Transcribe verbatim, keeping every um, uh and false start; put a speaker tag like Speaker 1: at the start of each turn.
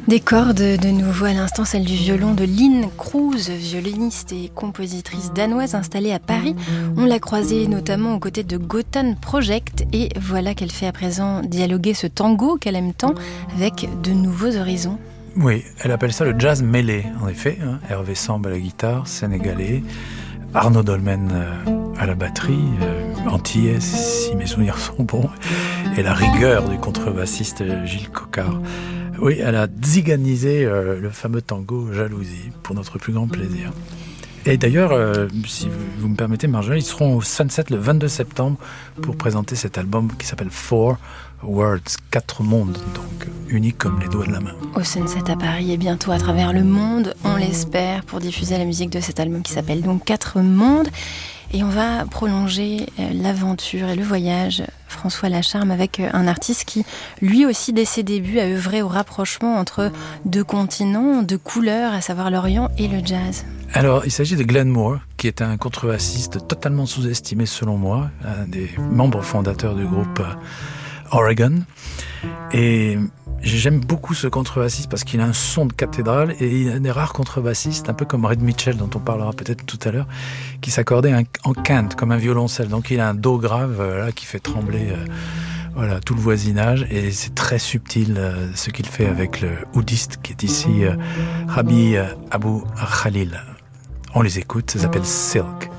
Speaker 1: Des cordes de nouveau à l'instant, celle du violon de Line Cruz, violoniste et compositrice danoise installée à Paris. On l'a croisée notamment aux côtés de Gotan Project et voilà qu'elle fait à présent dialoguer ce tango qu'elle aime tant avec de nouveaux horizons.
Speaker 2: Oui, elle appelle ça le jazz mêlé, en effet. Hein. Hervé Samb à la guitare, sénégalais. Arnaud Dolmen à la batterie, euh, antillais, si mes souvenirs sont bons. Et la rigueur du contrebassiste Gilles Coquard. Oui, elle a ziganisé euh, le fameux tango Jalousie, pour notre plus grand plaisir. Et d'ailleurs, euh, si vous, vous me permettez, Marjolaine, ils seront au Sunset le vingt-deux septembre pour présenter cet album qui s'appelle Four Worlds, quatre mondes, donc unique comme les doigts de la main.
Speaker 1: Au Sunset à Paris et bientôt à travers le monde, on l'espère, pour diffuser la musique de cet album qui s'appelle donc Quatre mondes. Et on va prolonger l'aventure et le voyage, François Lacharme, avec un artiste qui, lui aussi, dès ses débuts, a œuvré au rapprochement entre deux continents, deux couleurs, à savoir l'Orient et le jazz.
Speaker 2: Alors, il s'agit de Glenn Moore, qui est un contrebassiste totalement sous-estimé selon moi, un des membres fondateurs du groupe Oregon. Et j'aime beaucoup ce contrebassiste parce qu'il a un son de cathédrale et il y a des rares contrebassistes, un peu comme Red Mitchell, dont on parlera peut-être tout à l'heure, qui s'accordait en quinte, comme un violoncelle. Donc il a un do grave là, qui fait trembler euh, voilà, tout le voisinage et c'est très subtil euh, ce qu'il fait avec le oudiste qui est ici, euh, Rabbi Abou Khalil. On les écoute, ça s'appelle Silk.